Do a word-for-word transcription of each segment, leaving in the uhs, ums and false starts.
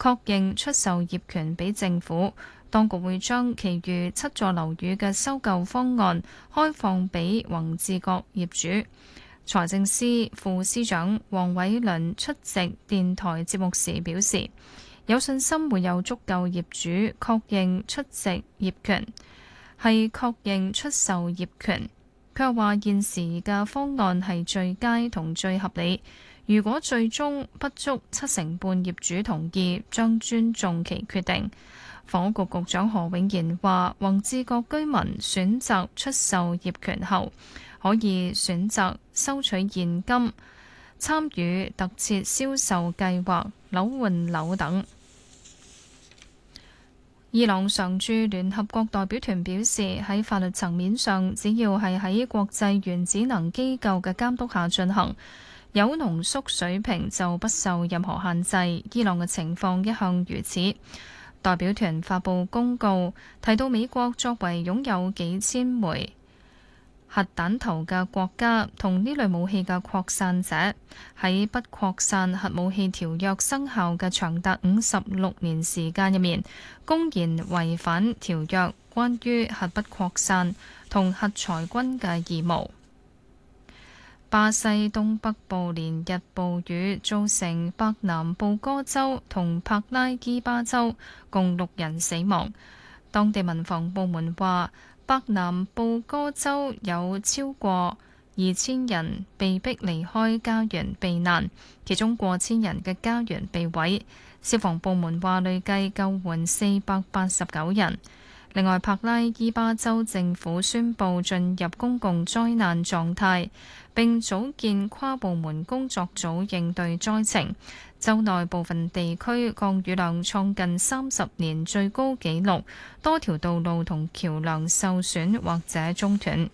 確認出售業權俾政府。當局會將其餘七座樓宇嘅收購方案開放俾宏志閣業主。財政司副司長黃偉綸出席電台節目時表示，有信心會有足夠業主確認出席業權，係確認出售業權。佢又話現時嘅方案係最佳同最合理。如果最終不足七成半業主同意，將尊重其決定。房屋局局長何永賢話，宏志閣居民選擇出售業權後，可以選擇收取現金、參與特設銷售計劃、樓換樓等。伊朗常駐聯合國代表團表示，喺法律層面上，只要係喺國際原子能機構嘅監督下進行，有濃縮水平就不受任何限制。伊朗嘅情況一向如此。代表團發布公告，提到美國作為擁有幾千枚核彈頭嘅國家同呢類武器嘅擴散者，喺不擴散核武器條約生效嘅長達五十六年時間入面，公然違反條約關於核不擴散同核裁軍嘅義務。巴西東北部連日暴雨，造成伯南布哥州同帕拉伊巴州共六人死亡。當地民防部門話，伯南布哥州有超過二千人被迫離開家園避難，其中過千人嘅家園被毀。消防部門話累計救援四百八十九人。另外，帕拉伊巴州政府宣布進入公共災難狀態，並組建跨部門工作組應對災情。州內部分地區降雨量創近三十年最高紀錄，多條道路同橋梁受損或者中斷。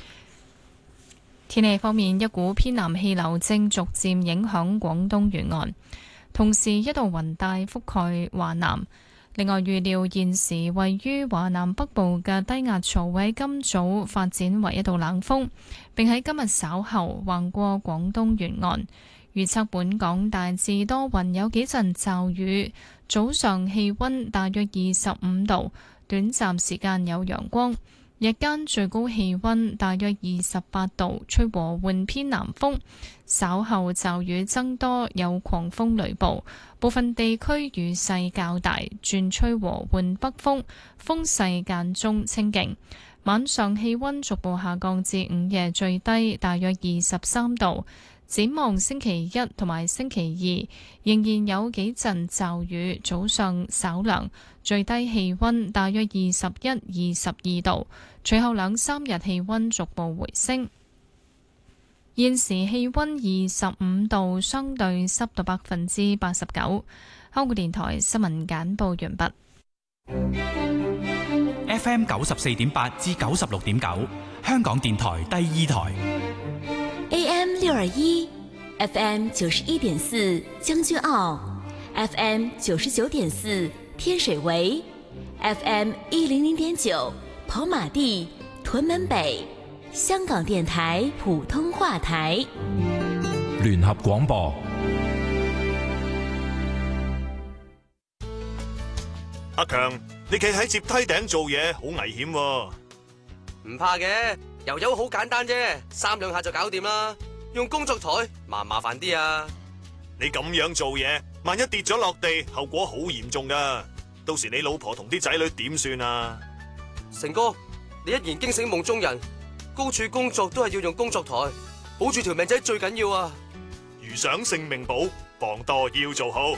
天氣方面，一股偏南氣流正逐漸影響廣東沿岸，同時一道雲帶覆蓋華南。另外，預料現時位於華南北部嘅低壓槽會喺今早發展為一道冷鋒，並喺今日稍後橫過廣東沿岸。預測本港大致多雲，有幾陣驟雨，早上氣溫大約二十五度，短暫時間有陽光。日間最高氣溫大約二十八度，吹和緩偏南風，稍後驟雨增多，有狂風雷暴，部分地區雨勢較大，轉吹和緩北風，風勢間中清勁。晚上氣溫逐步下降至午夜最低大約二十三度。展望星期一同埋星期二，仍然有幾陣驟雨，早上稍涼，最低氣溫大約二十一、二十二度。隨後兩三日氣溫逐步回升。現時氣溫二十五度，相對濕度百分之八十九。香港電台新聞簡報完畢。 F M 九十四點八至九十六點九，香港電台第二台。 A M 六二一 ，F M 九十一點四將軍澳 ，F M 九十九點四天水圍 ，F M 一零零點九跑馬地屯門北，香港電台普通話台。 聯合廣播。 阿強，你企喺接梯頂做嘢好危險喎。 唔怕嘅。油油好簡單啫，三兩下就搞掂啦。用工作台麻唔麻煩啲啊？ 你咁樣做嘢，萬一跌咗落地，後果好嚴重噶。到時你老婆同啲仔女點算啊？ 成哥，你一言驚醒夢中人。高處工作都係要用工作台，保住條命仔最緊要啊！ 如想性命保，防墮要做好。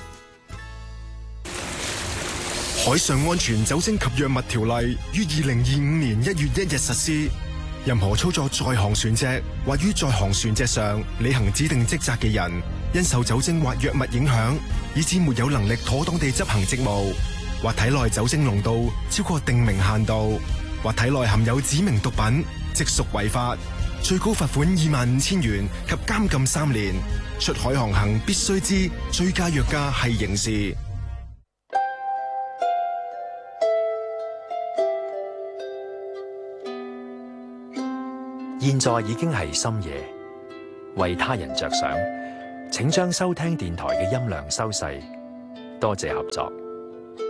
海上安全酒精及藥物條例於二零二五年一月一日實施。任何操作在航船隻或於在航船隻上履行指定職責嘅人，因受酒精或藥物影響，以致沒有能力妥當地執行職務，或體內酒精濃度超過定明限度，或體內含有指明毒品，即屬違法，最高罰款二萬五千元及監禁三年。出海航行必須知醉駕藥駕係刑事。 現在已經係深夜，為他人着想，請將收聽電台嘅音量收細， 多謝合作。